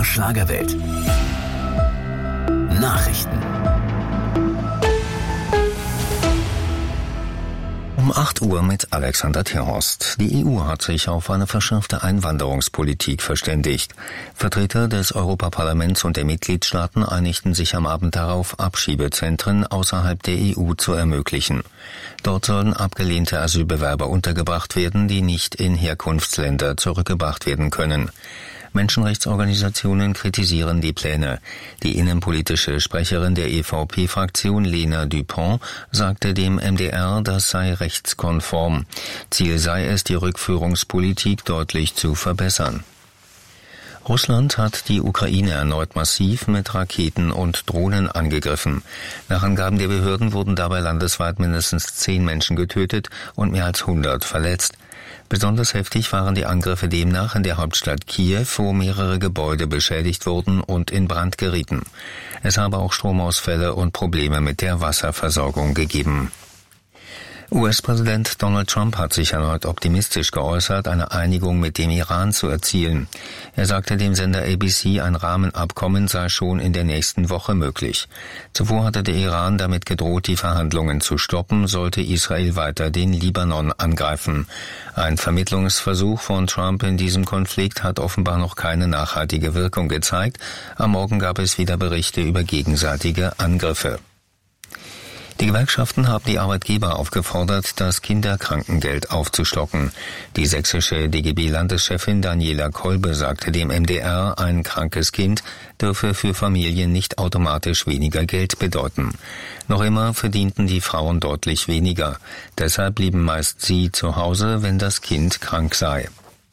MDR Schlagerwelt. Nachrichten. Um 8 Uhr mit Alexander Terhorst. Die EU hat sich auf eine verschärfte Einwanderungspolitik verständigt. Vertreter des Europaparlaments und der Mitgliedstaaten einigten sich am Abend darauf, Abschiebezentren außerhalb der EU zu ermöglichen. Dort sollen abgelehnte Asylbewerber untergebracht werden, die nicht in Herkunftsländer zurückgebracht werden können. Menschenrechtsorganisationen kritisieren die Pläne. Die innenpolitische Sprecherin der EVP-Fraktion, Lena Dupont, sagte dem MDR, das sei rechtskonform. Ziel sei es, die Rückführungspolitik deutlich zu verbessern. Russland hat die Ukraine erneut massiv mit Raketen und Drohnen angegriffen. Nach Angaben der Behörden wurden dabei landesweit mindestens 10 Menschen getötet und mehr als 100 verletzt. Besonders heftig waren die Angriffe demnach in der Hauptstadt Kiew, wo mehrere Gebäude beschädigt wurden und in Brand gerieten. Es habe auch Stromausfälle und Probleme mit der Wasserversorgung gegeben. US-Präsident Donald Trump hat sich erneut optimistisch geäußert, eine Einigung mit dem Iran zu erzielen. Er sagte dem Sender ABC, ein Rahmenabkommen sei schon in der nächsten Woche möglich. Zuvor hatte der Iran damit gedroht, die Verhandlungen zu stoppen, sollte Israel weiter den Libanon angreifen. Ein Vermittlungsversuch von Trump in diesem Konflikt hat offenbar noch keine nachhaltige Wirkung gezeigt. Am Morgen gab es wieder Berichte über gegenseitige Angriffe. Die Gewerkschaften haben die Arbeitgeber aufgefordert, das Kinderkrankengeld aufzustocken. Die sächsische DGB-Landeschefin Daniela Kolbe sagte dem MDR, ein krankes Kind dürfe für Familien nicht automatisch weniger Geld bedeuten. Noch immer verdienten die Frauen deutlich weniger. Deshalb blieben meist sie zu Hause, wenn das Kind krank sei.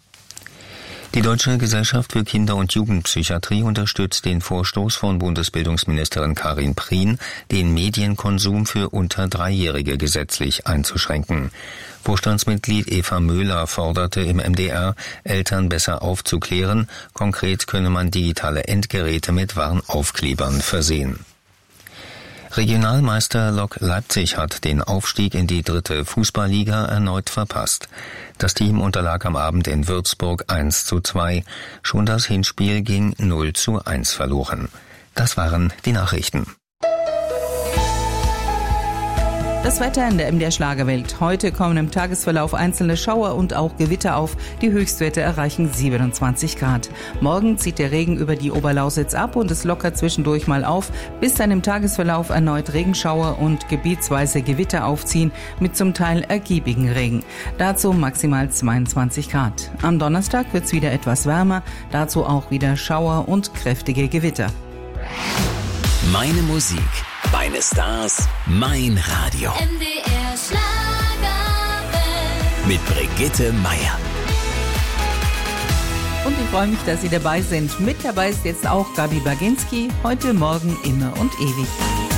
Die Deutsche Gesellschaft für Kinder- und Jugendpsychiatrie unterstützt den Vorstoß von Bundesbildungsministerin Karin Prien, den Medienkonsum für unter 3-Jährige gesetzlich einzuschränken. Vorstandsmitglied Eva Möhler forderte im MDR, Eltern besser aufzuklären. Konkret könne man digitale Endgeräte mit Warnaufklebern versehen. Regionalmeister Lok Leipzig hat den Aufstieg in die 3. Fußballliga erneut verpasst. Das Team unterlag am Abend in Würzburg 1:2. Schon das Hinspiel ging 0:1 verloren. Das waren die Nachrichten. Das Wetter in der MDR Schlagerwelt. Heute kommen im Tagesverlauf einzelne Schauer und auch Gewitter auf. Die Höchstwerte erreichen 27 Grad. Morgen zieht der Regen über die Oberlausitz ab und es lockert zwischendurch mal auf, bis dann im Tagesverlauf erneut Regenschauer und gebietsweise Gewitter aufziehen mit zum Teil ergiebigen Regen. Dazu maximal 22 Grad. Am Donnerstag wird's wieder etwas wärmer, dazu auch wieder Schauer und kräftige Gewitter. Meine Musik, meine Stars, mein Radio. MDR Schlagerwelt. Mit Brigitte Meier. Und ich freue mich, dass Sie dabei sind. Mit dabei ist jetzt auch Gabi Baginski. Heute, morgen, immer und ewig.